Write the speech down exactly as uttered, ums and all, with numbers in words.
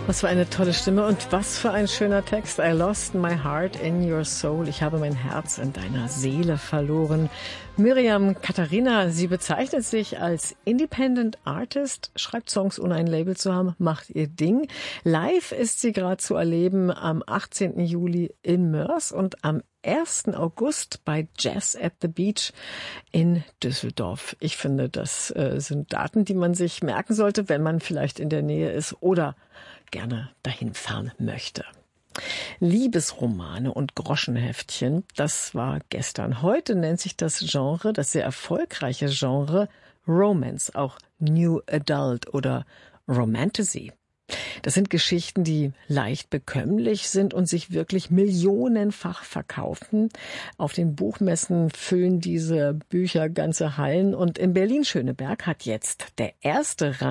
Was für eine tolle Stimme und was für ein schöner Text. I lost my heart in your soul. Ich habe mein Herz in deiner Seele verloren. Miriam Katharina, sie bezeichnet sich als Independent Artist, schreibt Songs ohne ein Label zu haben, macht ihr Ding. Live ist sie gerade zu erleben am achtzehnten Juli in Moers und am ersten August bei Jazz at the Beach in Düsseldorf. Ich finde, das äh, sind Daten, die man sich merken sollte, wenn man vielleicht in der Nähe ist oder gerne dahin fahren möchte. Liebesromane und Groschenheftchen, das war gestern. Heute nennt sich das Genre, das sehr erfolgreiche Genre, Romance, auch New Adult oder Romantasy. Das sind Geschichten, die leicht bekömmlich sind und sich wirklich millionenfach verkaufen. Auf den Buchmessen füllen diese Bücher ganze Hallen. Und in Berlin-Schöneberg hat jetzt der erste